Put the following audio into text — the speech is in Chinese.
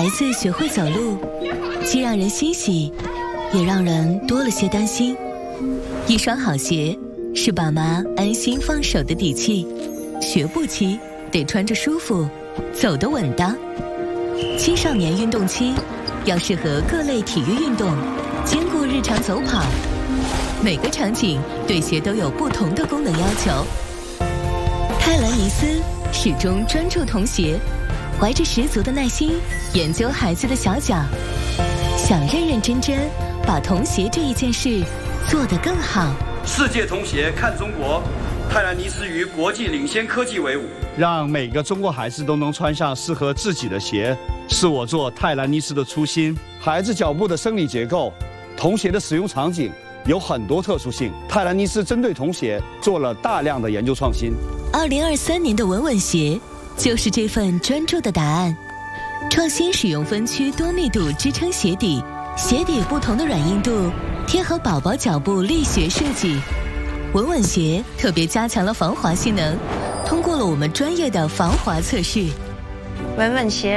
孩子学会走路，既让人欣喜，也让人多了些担心。一双好鞋是爸妈安心放手的底气，学步期得穿着舒服，走得稳当。青少年运动期要适合各类体育运动，兼顾日常走跑。每个场景对鞋都有不同的功能要求。泰兰尼斯始终专注童鞋，怀着十足的耐心研究孩子的小脚，想认认真真把童鞋这一件事做得更好。 世界童鞋看中国，泰兰尼斯与国际领先科技为伍， 让每个中国孩子都能穿上适合自己的鞋，是我做泰兰尼斯的初心。孩子脚部的生理结构，童鞋的使用场景有很多特殊性，泰兰尼斯针对童鞋做了大量的研究创新。 2023年的稳稳鞋就是这份专注的答案。创新使用分区多密度支撑鞋底，鞋底不同的软硬度贴合宝宝脚部力学设计。稳稳鞋特别加强了防滑性能，通过了我们专业的防滑测试。 稳稳鞋